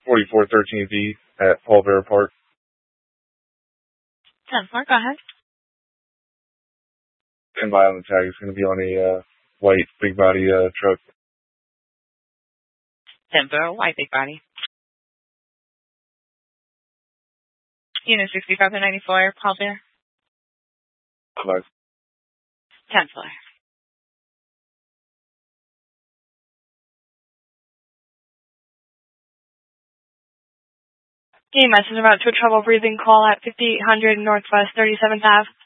4413B at Paul Bear Park. 10-4, go ahead. And by on the tag, it's going to be on a white big body truck. 10-4, white big body. Unit 65 to 94, Paul Bear. Bye. 10-4. Getting message about to a trouble breathing call at 5800 Northwest 37th Ave.